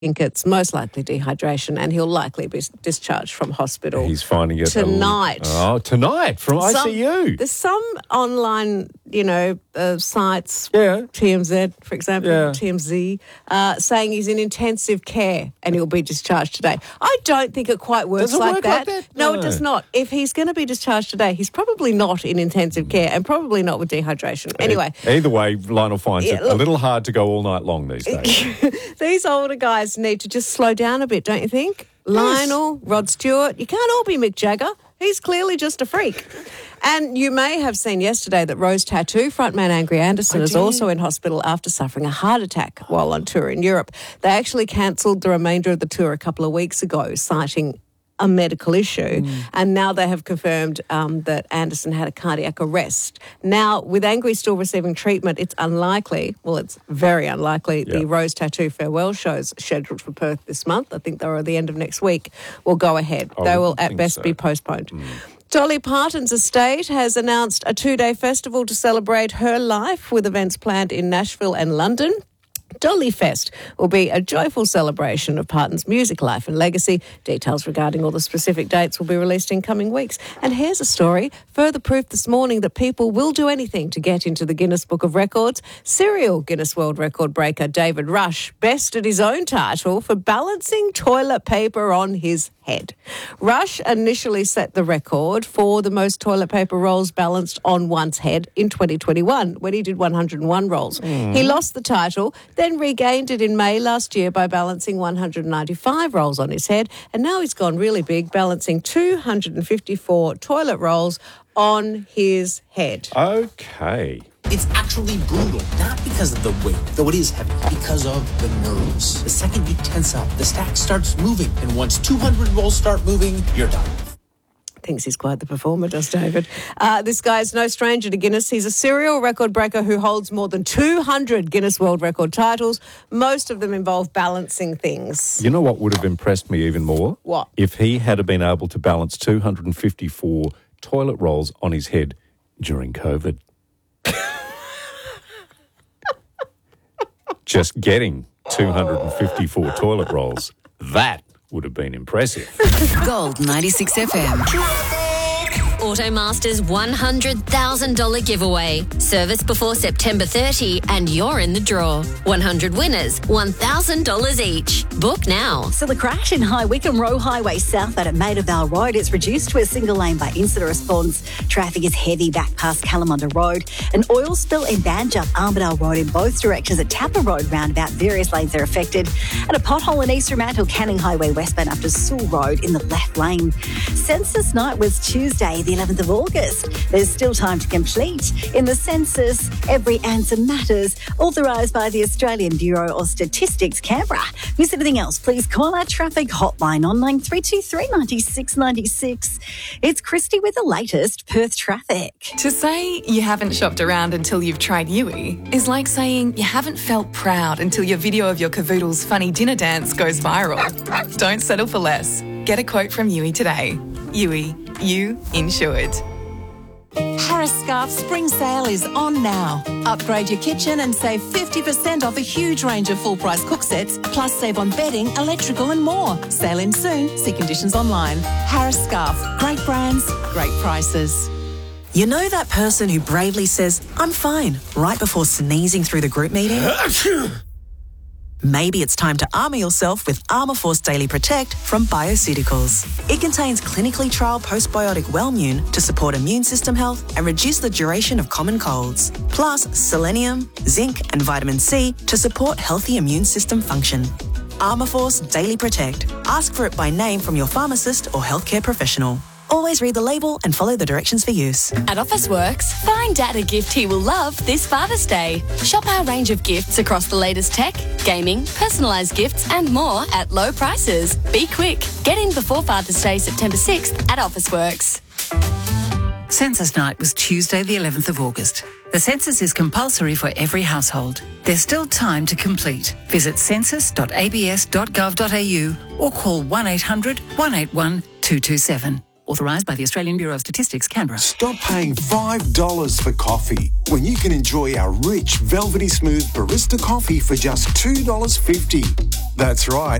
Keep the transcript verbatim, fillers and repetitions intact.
think it's most likely dehydration, and he'll likely be discharged from hospital. He's finding it tonight. A, oh, tonight from some, I C U. There's some online, you know, uh, sites, yeah. T M Z, for example, yeah. T M Z, uh, saying he's in intensive care and he'll be discharged today. I don't think it quite works does it like, work that. like that. No, no, it does not. If he's going to be discharged today, he's probably not in intensive care and probably not with dehydration. Anyway. Either way, Lionel finds yeah, it look, a little hard to go all night long these days. These older guys need to just slow down a bit, don't you think? Yes. Lionel, Rod Stewart, you can't all be Mick Jagger. He's clearly just a freak. And you may have seen yesterday that Rose Tattoo frontman Angry Anderson I is did. also in hospital after suffering a heart attack while on tour in Europe. They actually cancelled the remainder of the tour a couple of weeks ago, citing a medical issue, mm. and now they have confirmed um, that Anderson had a cardiac arrest. Now, with Angry still receiving treatment, it's unlikely, well, it's very unlikely, yep. the Rose Tattoo farewell shows scheduled for Perth this month, I think they're at the end of next week, will go ahead. I they will at best so. be postponed. Mm. Dolly Parton's estate has announced a two-day festival to celebrate her life with events planned in Nashville and London. Dolly Fest will be a joyful celebration of Parton's music life and legacy. Details regarding all the specific dates will be released in coming weeks. And here's a story. Further proof this morning that people will do anything to get into the Guinness Book of Records. Serial Guinness World Record breaker David Rush bested his own title for balancing toilet paper on his head. Rush initially set the record for the most toilet paper rolls balanced on one's head in twenty twenty-one when he did one hundred one rolls. Mm. He lost the title, then regained it in May last year by balancing one hundred ninety-five rolls on his head, and now he's gone really big, balancing two hundred fifty-four toilet rolls on his head. Okay. It's actually brutal, not because of the weight, though it is heavy, because of the nerves. The second you tense up, the stack starts moving, and once two hundred rolls start moving, you're done. Thinks he's quite the performer, does David. Uh, this guy is no stranger to Guinness. He's a serial record breaker who holds more than two hundred Guinness World Record titles. Most of them involve balancing things. You know what would have impressed me even more? What? If he had been able to balance two hundred fifty-four toilet rolls on his head during COVID. Just getting two hundred fifty-four toilet rolls, that would have been impressive. Gold ninety-six F M. Automasters one hundred thousand dollars giveaway. Service before September thirtieth and you're in the draw. one hundred winners, one thousand dollars each. Book now. So the crash in High Wycombe Row Highway south at Maida Vale Road is reduced to a single lane by incident response. Traffic is heavy back past Kalamunda Road. An oil spill in Banjup, Armidale Road in both directions at Tapper Road roundabout. Various lanes are affected. And a pothole in East Fremantle, Canning Highway westbound after Sewell Road in the left lane. Census night was Tuesday, the eleventh of August. There's still time to complete. In the census, every answer matters. Authorised by the Australian Bureau of Statistics, Canberra. Miss anything else, please call our traffic hotline on nine three two three, nine six nine six. It's Christy with the latest Perth traffic. To say you haven't shopped around until you've tried Yui is like saying you haven't felt proud until your video of your cavoodle's funny dinner dance goes viral. Don't settle for less. Get a quote from Yui today. Yui, you insured. Harris Scarf Spring Sale is on now. Upgrade your kitchen and save fifty percent off a huge range of full-price cook sets, plus save on bedding, electrical and more. Sale in soon. See conditions online. Harris Scarf. Great brands, great prices. You know that person who bravely says, "I'm fine," right before sneezing through the group meeting? Maybe it's time to armour yourself with Armour Force Daily Protect from Bioceuticals. It contains clinically trialled postbiotic Wellmune to support immune system health and reduce the duration of common colds. Plus selenium, zinc and vitamin C to support healthy immune system function. Armour Force Daily Protect. Ask for it by name from your pharmacist or healthcare professional. Always read the label and follow the directions for use. At Officeworks, find Dad a gift he will love this Father's Day. Shop our range of gifts across the latest tech, gaming, personalised gifts and more at low prices. Be quick. Get in before Father's Day, September sixth at Officeworks. Census night was Tuesday the eleventh of August. The census is compulsory for every household. There's still time to complete. Visit census dot a b s dot gov dot a u or call one eight hundred, one eight one, two two seven. Authorised by the Australian Bureau of Statistics, Canberra. Stop paying five dollars for coffee when you can enjoy our rich, velvety smooth barista coffee for just two dollars fifty. That's right.